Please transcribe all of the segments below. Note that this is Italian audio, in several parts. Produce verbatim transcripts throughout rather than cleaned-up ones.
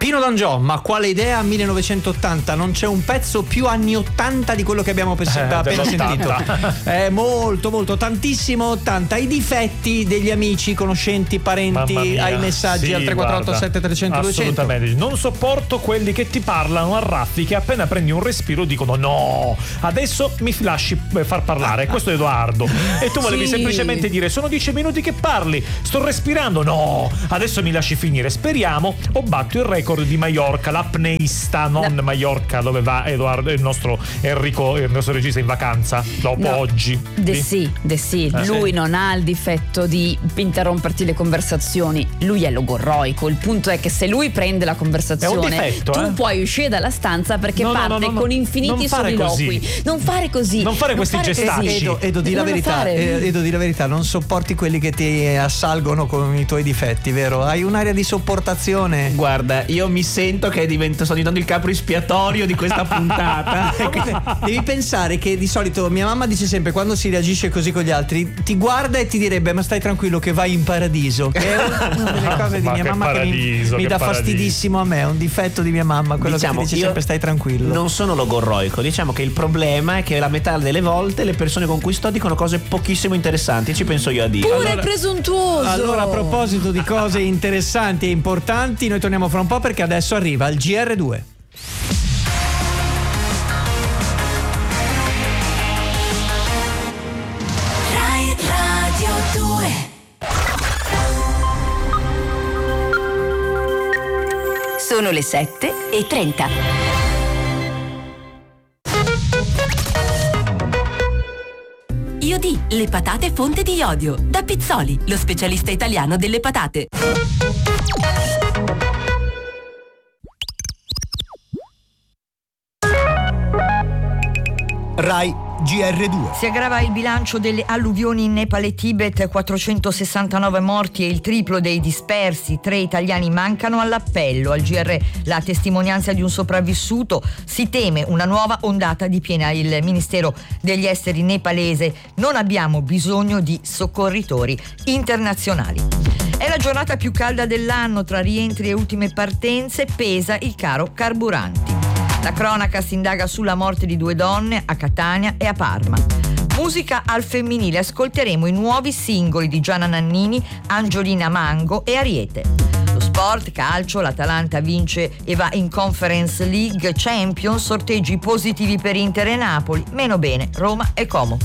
Pino D'Angiò, ma quale idea? millenovecentottanta, non c'è un pezzo più anni ottanta di quello che abbiamo pes- Eh, appena sentito. È molto molto tantissimo ottanta. I difetti degli amici, conoscenti, parenti, ai messaggi sì, al tre quattro otto sette trecento duecento. Assolutamente. Non sopporto quelli che ti parlano a raffiche, appena prendi un respiro dicono no, adesso mi lasci far parlare. Questo è Edoardo. E tu volevi Sì. semplicemente dire sono dieci minuti che parli, sto respirando, no, adesso mi lasci finire. Speriamo o batto il record di Maiorca, l'apneista, non no. Maiorca dove va Edoardo, il nostro Enrico, il nostro regista in vacanza dopo no. oggi. De sì, de sì. Eh, lui sì. non ha il difetto di interromperti le conversazioni, lui è logorroico. Il punto è che se lui prende la conversazione, difetto, tu eh? puoi uscire dalla stanza perché no, parte no, no, no, con no. infiniti Non fare soliloqui. così. Non fare così. Non fare questi fare gestacci. così. Edo, Edo, di la Non lo verità, fare. eh, Edo, di la verità, non sopporti quelli che ti assalgono con i tuoi difetti, vero? Hai un'area di sopportazione. Guarda, io mi sento che divento, sto diventando il capro espiatorio di questa puntata. Devi pensare che di solito mia mamma dice sempre, quando si reagisce così con gli altri, ti guarda e ti direbbe ma stai tranquillo che vai in paradiso, che è una delle cose di Ma mia che mamma paradiso, che mi, mi che dà paradiso. fastidissimo a me, è un difetto di mia mamma, quello Diciamo, che ti dice io sempre stai tranquillo. Non sono logorroico, diciamo che il problema è che la metà delle volte le persone con cui sto dicono cose pochissimo interessanti, ci penso io a dire. Pure Allora- presuntuoso. Allora, a proposito di cose interessanti e importanti, noi torniamo fra un po' perché adesso arriva il G R due. Rai Radio due. Sono le sette e trenta. Io di le patate fonte di iodio. Da Pizzoli, lo specialista italiano delle patate. Rai G R due. Si aggrava il bilancio delle alluvioni in Nepal e Tibet, quattrocentosessantanove morti e il triplo dei dispersi, tre italiani mancano all'appello. Al G R la testimonianza di un sopravvissuto, si teme una nuova ondata di piena. Il Ministero degli Esteri nepalese: non abbiamo bisogno di soccorritori internazionali. È la giornata più calda dell'anno, tra rientri e ultime partenze pesa il caro carburanti. La cronaca si indaga sulla morte di due donne a Catania e a Parma. Musica al femminile, ascolteremo i nuovi singoli di Gianna Nannini, Angiolina Mango e Ariete. Lo sport, calcio, l'Atalanta vince e va in Conference League Champions, sorteggi positivi per Inter e Napoli, meno bene Roma e Como.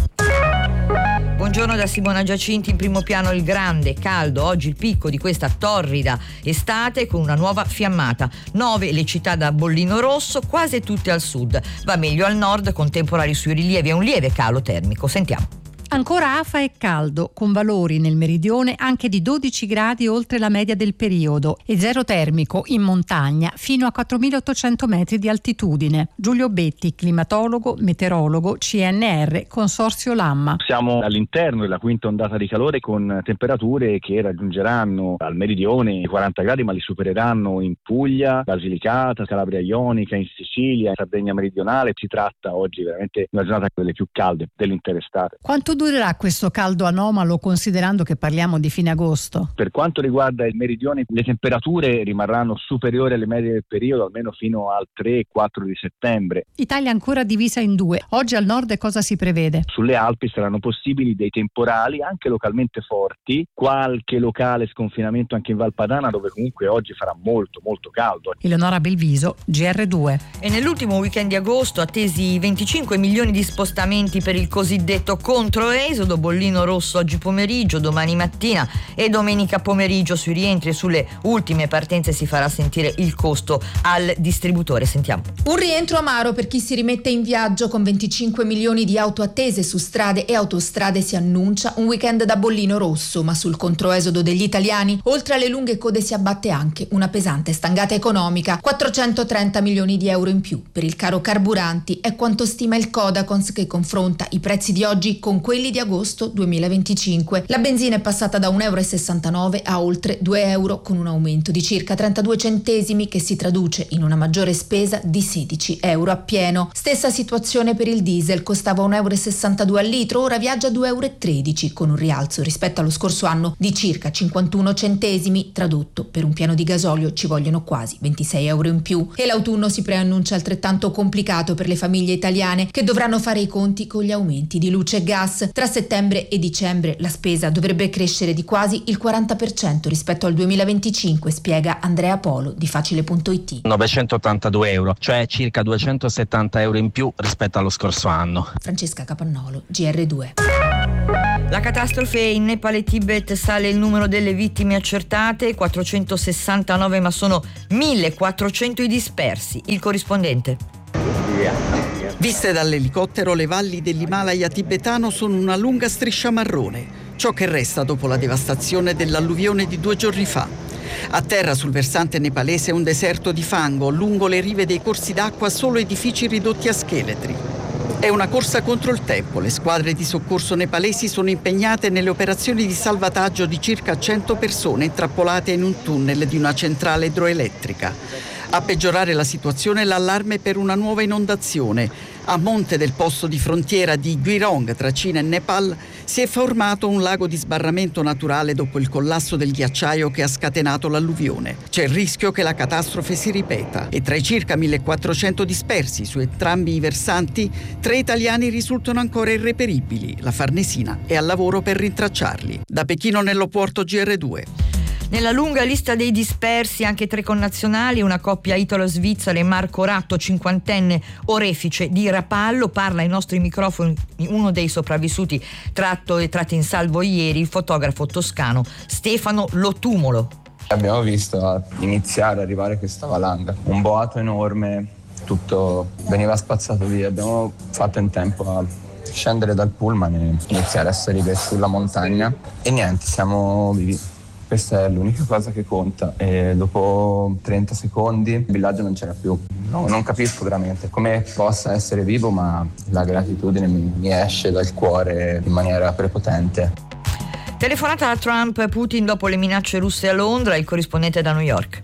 Buongiorno da Simona Giacinti. In primo piano il grande caldo, oggi il picco di questa torrida estate con una nuova fiammata. Nove le città da bollino rosso, quasi tutte al sud. Va meglio al nord con temporali sui rilievi e un lieve calo termico. Sentiamo. Ancora afa e caldo, con valori nel meridione anche di dodici gradi oltre la media del periodo e zero termico in montagna fino a quattromilaottocento metri di altitudine. Giulio Betti, climatologo, meteorologo, C N R, Consorzio Lamma. Siamo all'interno della quinta ondata di calore con temperature che raggiungeranno al meridione i quaranta gradi, ma li supereranno in Puglia, Basilicata, Calabria Ionica, in Sicilia, in Sardegna meridionale. Si tratta oggi veramente di una giornata delle più calde dell'intera estate. Quanto durerà questo caldo anomalo, considerando che parliamo di fine agosto? Per quanto riguarda il meridione, le temperature rimarranno superiori alle medie del periodo almeno fino al tre quattro di settembre. Italia ancora divisa in due. Oggi al nord cosa si prevede? Sulle Alpi saranno possibili dei temporali anche localmente forti, qualche locale sconfinamento anche in Valpadana, dove comunque oggi farà molto molto caldo. Eleonora Belviso, G R due. E nell'ultimo weekend di agosto attesi venticinque milioni di spostamenti per il cosiddetto controesodo, bollino rosso oggi pomeriggio, domani mattina e domenica pomeriggio. Sui rientri e sulle ultime partenze si farà sentire il costo al distributore. Sentiamo. Un rientro amaro per chi si rimette in viaggio. Con venticinque milioni di auto attese su strade e autostrade si annuncia un weekend da bollino rosso, ma sul controesodo degli italiani, oltre alle lunghe code, si abbatte anche una pesante stangata economica. quattrocentotrenta milioni di euro in più per il caro carburanti è quanto stima il Codacons, che confronta i prezzi di oggi con quelli quelli di agosto duemilaventicinque. La benzina è passata da un euro e sessantanove a oltre due euro, con un aumento di circa trentadue centesimi che si traduce in una maggiore spesa di sedici euro a pieno. Stessa situazione per il diesel, costava un euro e sessantadue al litro, ora viaggia a due euro e tredici, con un rialzo rispetto allo scorso anno di circa cinquantuno centesimi. Tradotto, per un pieno di gasolio ci vogliono quasi ventisei euro in più. E l'autunno si preannuncia altrettanto complicato per le famiglie italiane, che dovranno fare i conti con gli aumenti di luce e gas. Tra settembre e dicembre la spesa dovrebbe crescere di quasi il quaranta per cento rispetto al duemilaventicinque, spiega Andrea Polo di Facile punto it. novecentottantadue euro, cioè circa duecentosettanta euro in più rispetto allo scorso anno. Francesca Capannolo, G R due. La catastrofe in Nepal e Tibet, sale il numero delle vittime accertate, quattrocentosessantanove, ma sono millequattrocento i dispersi. Il corrispondente. Viste dall'elicottero, le valli dell'Himalaya tibetano sono una lunga striscia marrone, ciò che resta dopo la devastazione dell'alluvione di due giorni fa. A terra sul versante nepalese un deserto di fango, lungo le rive dei corsi d'acqua solo edifici ridotti a scheletri. È una corsa contro il tempo. Le squadre di soccorso nepalesi sono impegnate nelle operazioni di salvataggio di circa cento persone intrappolate in un tunnel di una centrale idroelettrica. A peggiorare la situazione è l'allarme per una nuova inondazione. A monte del posto di frontiera di Gwirong tra Cina e Nepal si è formato un lago di sbarramento naturale dopo il collasso del ghiacciaio che ha scatenato l'alluvione. C'è il rischio che la catastrofe si ripeta e tra i circa millequattrocento dispersi su entrambi i versanti, tre italiani risultano ancora irreperibili. La Farnesina è al lavoro per rintracciarli. Da Pechino nell'Oporto G R due. Nella lunga lista dei dispersi anche tre connazionali, una coppia italo-svizzera e Marco Ratto, cinquantenne orefice di Rapallo. Parla ai nostri microfoni uno dei sopravvissuti tratto e tratti in salvo ieri, il fotografo toscano Stefano Lotumolo. Abbiamo visto iniziare, arrivare questa valanga, un boato enorme, tutto veniva spazzato via. Abbiamo fatto in tempo a scendere dal pullman e iniziare a salire sulla montagna e niente, siamo vivi. Questa è l'unica cosa che conta e dopo trenta secondi il villaggio non c'era più. No, non capisco veramente come possa essere vivo, ma la gratitudine mi, mi esce dal cuore in maniera prepotente. Telefonata da Trump Putin dopo le minacce russe a Londra, il corrispondente da New York.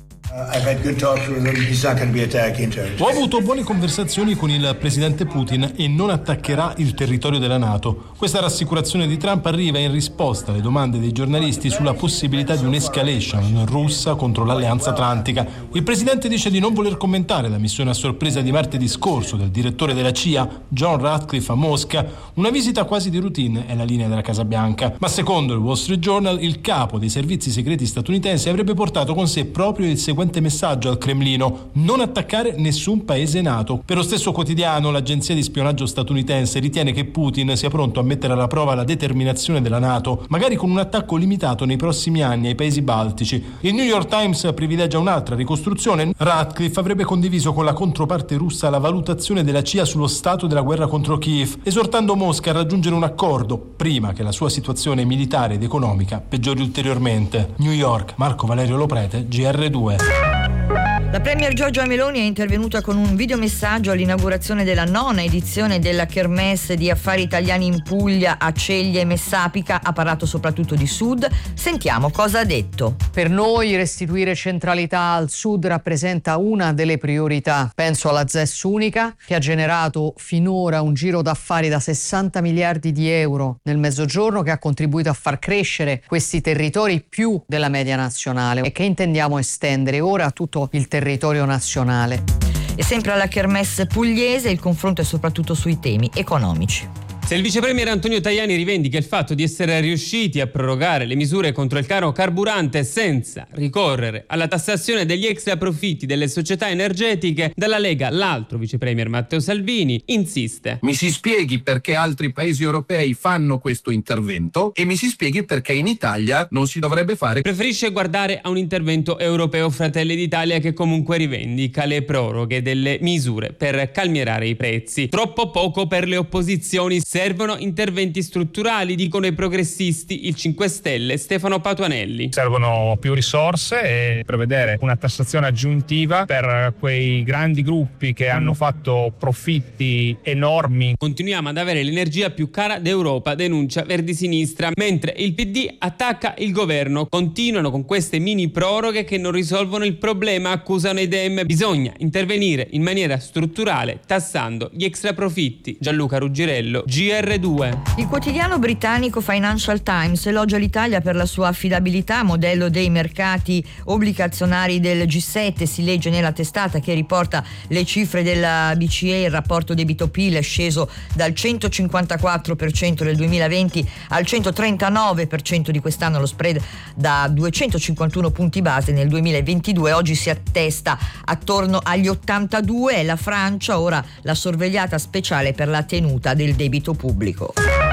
Ho avuto buone conversazioni con il presidente Putin e non attaccherà il territorio della NATO. Questa rassicurazione di Trump arriva in risposta alle domande dei giornalisti sulla possibilità di un'escalation russa contro l'Alleanza Atlantica. Il presidente dice di non voler commentare la missione a sorpresa di martedì scorso del direttore della C I A, John Ratcliffe, a Mosca. Una visita quasi di routine è la linea della Casa Bianca. Ma secondo il Wall Street Journal, il capo dei servizi segreti statunitensi avrebbe portato con sé proprio il seguente messaggio al Cremlino: non attaccare nessun paese NATO. Per lo stesso quotidiano, l'agenzia di spionaggio statunitense ritiene che Putin sia pronto a mettere alla prova la determinazione della NATO, magari con un attacco limitato nei prossimi anni ai paesi baltici. Il New York Times privilegia un'altra ricostruzione. Ratcliffe avrebbe condiviso con la controparte russa la valutazione della C I A sullo stato della guerra contro Kiev, esortando Mosca a raggiungere un accordo prima che la sua situazione militare ed economica peggiori ulteriormente. New York, Marco Valerio Loprete, G R due. La premier Giorgia Meloni è intervenuta con un videomessaggio all'inaugurazione della nona edizione della Kermesse di Affari Italiani in Puglia, a Ceglie e Messapica. Ha parlato soprattutto di Sud. Sentiamo cosa ha detto. Per noi restituire centralità al Sud rappresenta una delle priorità. Penso alla Z E S unica, che ha generato finora un giro d'affari da sessanta miliardi di euro nel Mezzogiorno, che ha contribuito a far crescere questi territori più della media nazionale e che intendiamo estendere ora a tutto il territorio territorio nazionale. E sempre alla Kermesse pugliese il confronto è soprattutto sui temi economici. Se il vice premier Antonio Tajani rivendica il fatto di essere riusciti a prorogare le misure contro il caro carburante senza ricorrere alla tassazione degli extra profitti delle società energetiche, dalla Lega l'altro vice premier Matteo Salvini insiste. Mi si spieghi perché altri paesi europei fanno questo intervento e mi si spieghi perché in Italia non si dovrebbe fare. Preferisce guardare a un intervento europeo Fratelli d'Italia, che comunque rivendica le proroghe delle misure per calmierare i prezzi. Troppo poco per le opposizioni. Servono interventi strutturali, dicono i progressisti, il cinque Stelle Stefano Patuanelli. Servono più risorse e prevedere una tassazione aggiuntiva per quei grandi gruppi che hanno fatto profitti enormi. Continuiamo ad avere l'energia più cara d'Europa, denuncia Verdi Sinistra, mentre il P D attacca il governo. Continuano con queste mini proroghe che non risolvono il problema, accusano i Dem. Bisogna intervenire in maniera strutturale tassando gli extraprofitti. Gianluca Ruggirello, G R due. Il quotidiano britannico Financial Times elogia l'Italia per la sua affidabilità, modello dei mercati obbligazionari del G sette. Si legge nella testata che riporta le cifre della B C E. Il rapporto debito-P I L è sceso dal centocinquantaquattro per cento del duemilaventi al centotrentanove per cento di quest'anno, lo spread da duecentocinquantuno punti base nel duemilaventidue oggi si attesta attorno agli ottantadue. È la Francia ora la sorvegliata speciale per la tenuta del debito pubblico.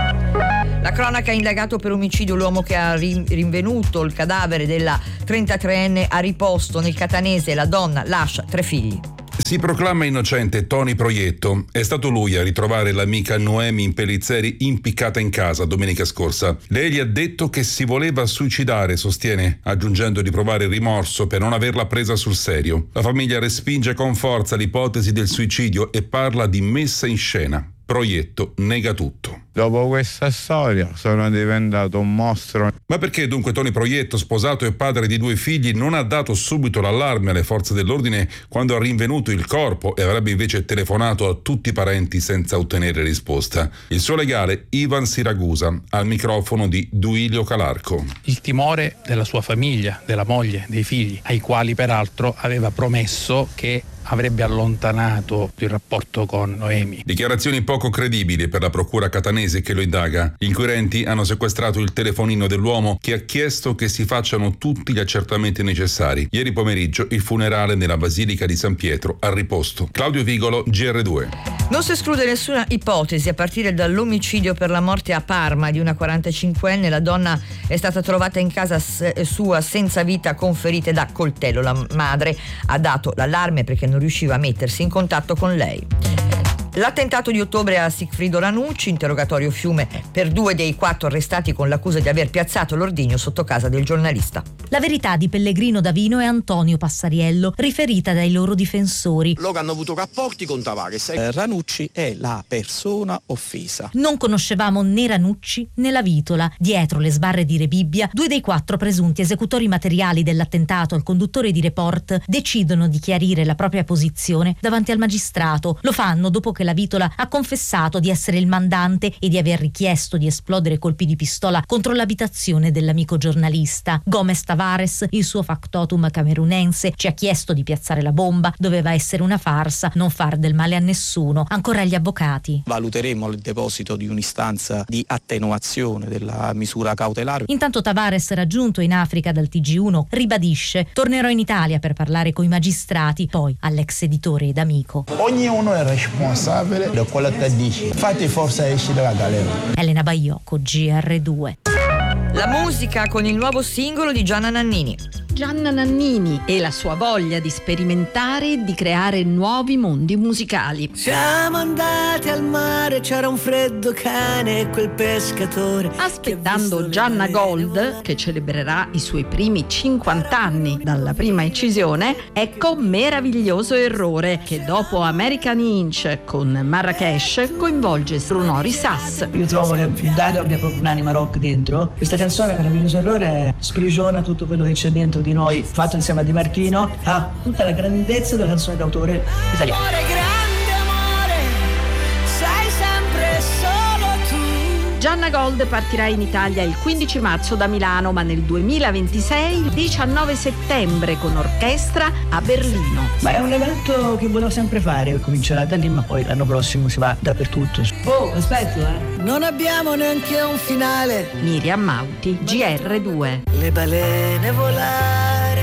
La cronaca ha indagato per omicidio l'uomo che ha rinvenuto il cadavere della trentatreenne a Riposto nel Catanese. La donna lascia tre figli. Si proclama innocente Tony Proietto. È stato lui a ritrovare l'amica Noemi Pellizzeri impiccata in casa domenica scorsa. Lei gli ha detto che si voleva suicidare, sostiene, aggiungendo di provare rimorso per non averla presa sul serio. La famiglia respinge con forza l'ipotesi del suicidio e parla di messa in scena. Proietto nega tutto. Dopo questa storia sono diventato un mostro. Ma perché dunque Tony Proietto, sposato e padre di due figli, non ha dato subito l'allarme alle forze dell'ordine quando ha rinvenuto il corpo e avrebbe invece telefonato a tutti i parenti senza ottenere risposta? Il suo legale Ivan Siragusa al microfono di Duilio Calarco. Il timore della sua famiglia, della moglie, dei figli, ai quali peraltro aveva promesso che avrebbe allontanato il rapporto con Noemi. Dichiarazioni poco credibili per la procura catanese che lo indaga. Gli inquirenti hanno sequestrato il telefonino dell'uomo che ha chiesto che si facciano tutti gli accertamenti necessari. Ieri pomeriggio il funerale nella Basilica di San Pietro a Riposto. Claudio Vigolo, G R due. Non si esclude nessuna ipotesi a partire dall'omicidio per la morte a Parma di una quarantacinquenne. La donna è stata trovata in casa sua senza vita con ferite da coltello. La madre ha dato l'allarme perché non riusciva a mettersi in contatto con lei. L'attentato di ottobre a Sigfrido Ranucci, interrogatorio Fiume per due dei quattro arrestati con l'accusa di aver piazzato l'ordigno sotto casa del giornalista. La verità di Pellegrino Davino e Antonio Passariello, riferita dai loro difensori. Loro hanno avuto rapporti con Tavares. Eh, Ranucci è la persona offesa. Non conoscevamo né Ranucci né la Vitola. Dietro le sbarre di Rebibbia, due dei quattro presunti esecutori materiali dell'attentato al conduttore di Report decidono di chiarire la propria posizione davanti al magistrato. Lo fanno dopo che la Vitola ha confessato di essere il mandante e di aver richiesto di esplodere colpi di pistola contro l'abitazione dell'amico giornalista. Gomez Tavares, il suo factotum camerunense, ci ha chiesto di piazzare la bomba, doveva essere una farsa, non far del male a nessuno. Ancora gli avvocati. Valuteremo il deposito di un'istanza di attenuazione della misura cautelare. Intanto Tavares, raggiunto in Africa dal T G uno, ribadisce: tornerò in Italia per parlare coi magistrati, poi all'ex editore ed amico. Ognuno è responsabile da quello che dice. Fate forza esci dalla galera. Elena Baiocco, G R due. La musica con il nuovo singolo di Gianna Nannini. Gianna Nannini e la sua voglia di sperimentare e di creare nuovi mondi musicali. Siamo andati al mare, c'era un freddo cane e quel pescatore. Aspettando Gianna Gold, che celebrerà i suoi primi cinquanta anni dalla prima incisione, ecco Meraviglioso Errore, che dopo American Inch con Marrakesh coinvolge Brunori Sass. Io trovo che Dado abbia proprio un'anima rock dentro. Questa canzone, Meraviglioso Errore, sprigiona tutto quello che c'è dentro di noi, fatto insieme a Di Martino, ha tutta la grandezza della canzone d'autore italiana. Amore, grande amore, sei sempre solo tu. Gianna Gold partirà in Italia il quindici marzo da Milano, ma nel duemilaventisei il diciannove settembre con orchestra a Berlino. Ma è un evento che volevo sempre fare, comincerà da lì, ma poi l'anno prossimo si va dappertutto. Oh, aspetta, eh. Non abbiamo neanche un finale. Miriam Mauti, G R due. Le balene volare,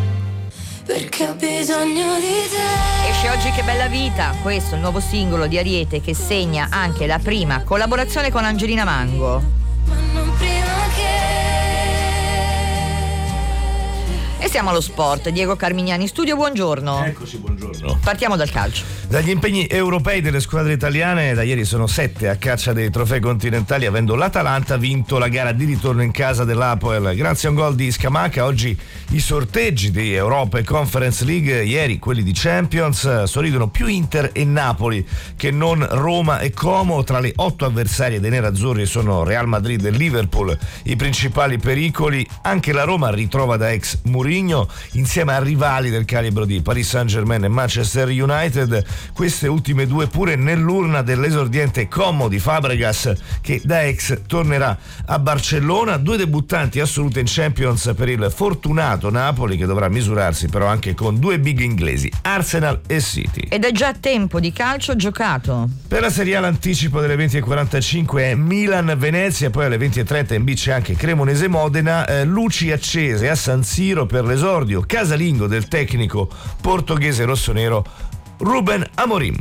perché ho bisogno di te. Esce oggi Che bella vita, questo è il nuovo singolo di Ariete che segna anche la prima collaborazione con Angelina Mango. Ma non prima che E siamo allo sport. Diego Carmignani in studio, buongiorno. Eccoci, buongiorno. Partiamo dal calcio. Dagli impegni europei delle squadre italiane, da ieri sono sette a caccia dei trofei continentali, avendo l'Atalanta vinto la gara di ritorno in casa dell'Apoel. Grazie a un gol di Scamacca, oggi i sorteggi di Europa e Conference League, ieri quelli di Champions, sorridono più Inter e Napoli che non Roma e Como. Tra le otto avversarie dei nerazzurri sono Real Madrid e Liverpool i principali pericoli. Anche la Roma ritrova da ex Mourinho insieme a rivali del calibro di Paris Saint-Germain e Manchester United, queste ultime due pure nell'urna dell'esordiente Como di Fabregas, che da ex tornerà a Barcellona. Due debuttanti assolute in Champions per il fortunato Napoli, che dovrà misurarsi però anche con due big inglesi, Arsenal e City. Ed è già tempo di calcio giocato. Per la Serie A l'anticipo delle venti e quarantacinque è Milan-Venezia, poi alle venti e trenta in B c'è anche Cremonese-Modena, eh, luci accese a San Siro per l'esordio casalingo del tecnico portoghese rossonero Ruben Amorim.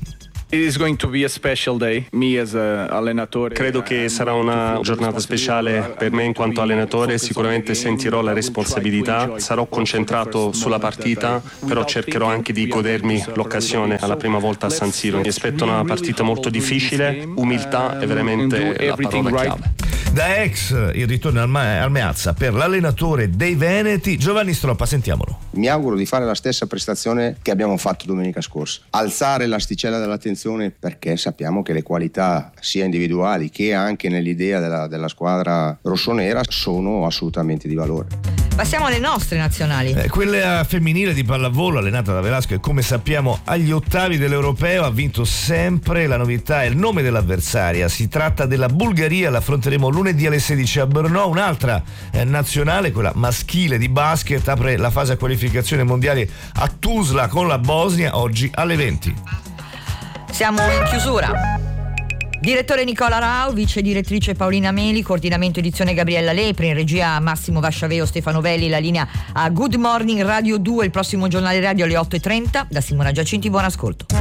Credo che sarà una giornata speciale per me in quanto allenatore, sicuramente sentirò la responsabilità, sarò concentrato sulla partita, però cercherò anche di godermi l'occasione alla prima volta a San Siro. Mi aspetto una partita molto difficile, umiltà è veramente la parola chiave. Da ex il ritorno al, Ma- al Meazza per l'allenatore dei Veneti, Giovanni Stroppa, sentiamolo. Mi auguro di fare la stessa prestazione che abbiamo fatto domenica scorsa, alzare l'asticella dell'attenzione, perché sappiamo che le qualità sia individuali che anche nell'idea della, della squadra rossonera sono assolutamente di valore. Passiamo alle nostre nazionali. Eh, quella femminile di pallavolo allenata da Velasco e come sappiamo agli ottavi dell'Europeo ha vinto sempre. La novità è il nome dell'avversaria, si tratta della Bulgaria, la affronteremo lunedì alle sedici a Brno. Un'altra eh, nazionale, quella maschile di basket, apre la fase a qualificazione mondiale a Tuzla con la Bosnia oggi alle venti. Siamo in chiusura. Direttore Nicola Rau, vice direttrice Paolina Meli, coordinamento edizione Gabriella Lepri, in regia Massimo Vasciaveo, Stefano Belli, la linea a Good Morning Radio due, il prossimo giornale radio alle otto e trenta. Da Simona Giacinti, buon ascolto.